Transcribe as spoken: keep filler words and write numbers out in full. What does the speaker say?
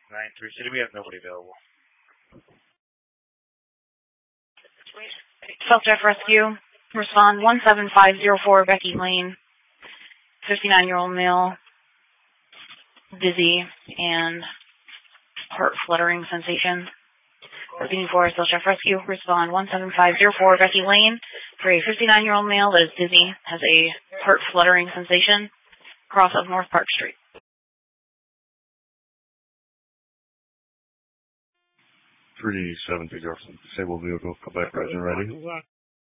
nine three City, we have nobody available. Self-Death Rescue, respond one seven five zero four Becky Lane, fifty-nine-year-old male, dizzy and heart fluttering sensation. Repeating for Self-Death Rescue, respond one seven five zero four Becky Lane for a fifty-nine-year-old male that is dizzy, has a heart fluttering sensation, cross of North Park Street. three seven two zero, disabled vehicle, come back, present, ready.